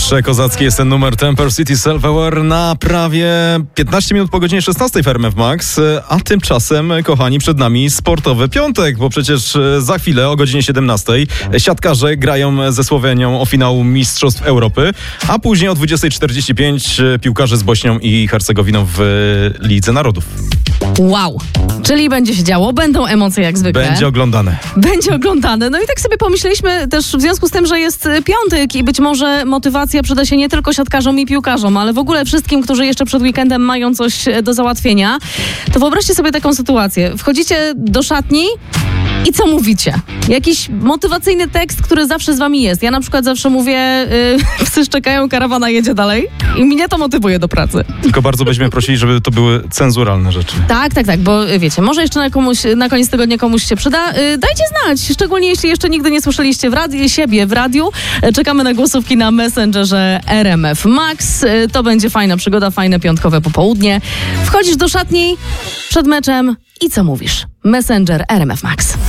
Przekozacki jest ten numer Temper City Self-Aware na prawie 15 minut po godzinie 16 w RMF Max. A tymczasem, kochani, przed nami sportowy piątek, bo przecież za chwilę o godzinie 17 siatkarze grają ze Słowenią o finał Mistrzostw Europy, a później o 20:45 piłkarze z Bośnią i Hercegowiną w Lidze Narodów. Wow, czyli będzie się działo, będą emocje jak zwykle. Będzie oglądane. Będzie oglądane. No i tak sobie pomyśleliśmy też w związku z tym, że jest piątek i być może motywacja przyda się nie tylko siatkarzom i piłkarzom, ale w ogóle wszystkim, którzy jeszcze przed weekendem mają coś do załatwienia. To wyobraźcie sobie taką sytuację. Wchodzicie do szatni i co mówicie? Jakiś motywacyjny tekst, który zawsze z wami jest. Ja na przykład zawsze mówię, psy szczekają, karawana jedzie dalej i mnie to motywuje do pracy. Tylko bardzo byśmy prosili, żeby to były cenzuralne rzeczy. Tak, bo wiecie, może jeszcze na koniec tygodnia komuś się przyda. Dajcie znać, szczególnie jeśli jeszcze nigdy nie słyszeliście siebie w radiu. Czekamy na głosówki na Messengerze RMF Max. To będzie fajna przygoda, fajne piątkowe popołudnie. Wchodzisz do szatni przed meczem i co mówisz? Messenger RMF Max.